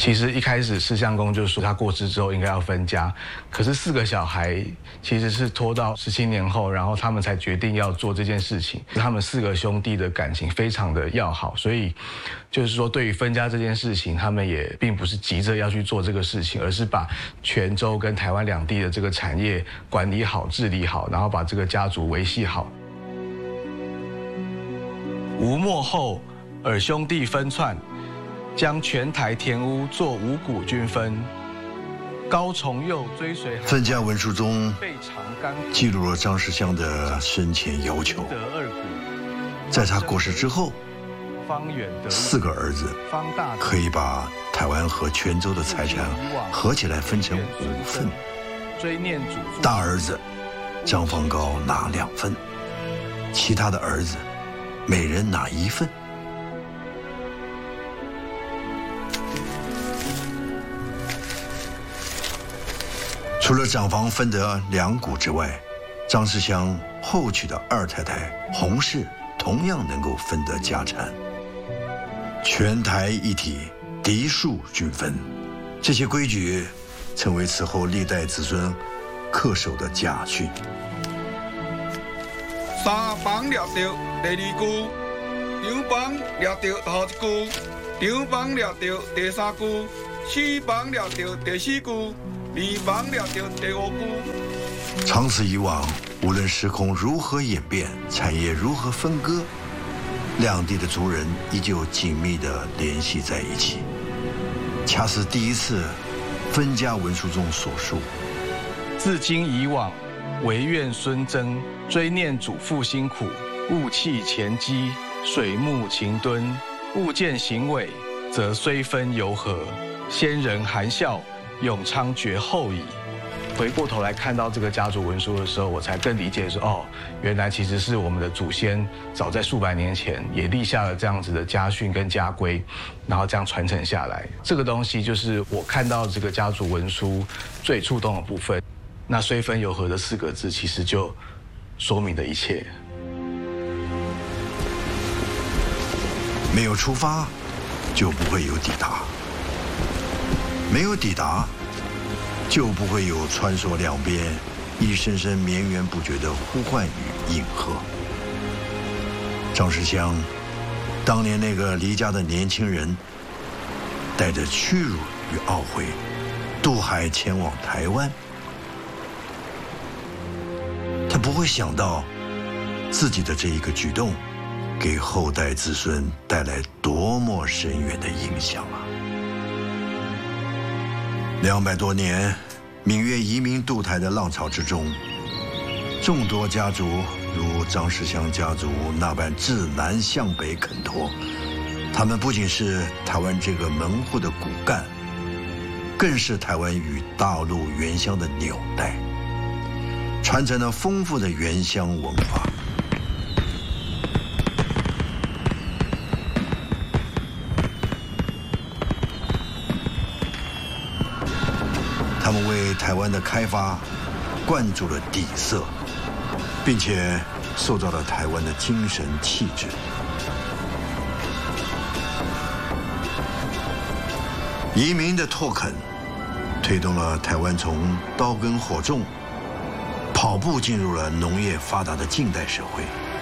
其实一开始施相公就说他过世之后应该要分家，可是4个小孩其实是拖到17年后，然后他们才决定要做这件事情。他们4个兄弟的感情非常的要好，所以就是说对于分家这件事情，他们也并不是急着要去做这个事情，而是把泉州跟台湾两地的这个产业管理好、治理好，然后把这个家族维系好。吴末后，尔兄弟分窜，将全台田屋做五股均分。高崇佑追随分家文书中记录了张世襄的生前要求，在他过世之后，4个儿子可以把台湾和泉州的财产合起来分成5份，大儿子张方高拿2份，其他的儿子每人拿1份。除了长房分得2股之外，张世襄后娶的2太太洪氏同样能够分得家产。全台一体，嫡庶均分，这些规矩成为此后历代子孙恪守的家训。 三房掠到第2句，2房掠到后1句，2房掠到第3句，4房掠到第4句，2房掠到第5句。 长此以往，无论时空如何演变，产业如何分割，两地的族人依旧紧密地联系在一起。恰似第1次分家文书中所述： 自今以往，惟愿孙曾追念祖父辛苦，勿弃前机，水木勤敦，勿见行伪，则虽分犹和。先人含笑，永昌绝后矣。回过头来看到这个家族文书的时候，我才更理解说，哦，原来其实是我们的祖先早在数百年前也立下了这样子的家训跟家规，然后这样传承下来。这个东西就是我看到这个家族文书最触动的部分。那虽分犹和的4个字，其实就说明了一切。 没有出发，就不会有抵达；没有抵达，就不会有穿梭两边、一声声绵延不绝的呼唤与应和。张世襄，当年那个离家的年轻人，带着屈辱与懊悔，渡海前往台湾。他不会想到，自己的这一个举动，给后代子孙带来多么深远的影响啊！200多年，闽粤移民渡台的浪潮之中，众多家族如张世襄家族那般自南向北垦拓，他们不仅是台湾这个门户的骨干，更是台湾与大陆原乡的纽带，传承了丰富的原乡文化。他们为台湾的开发灌注了底色，并且塑造了台湾的精神气质。移民的拓垦，推动了台湾从刀耕火种跑步进入了农业发达的近代社会。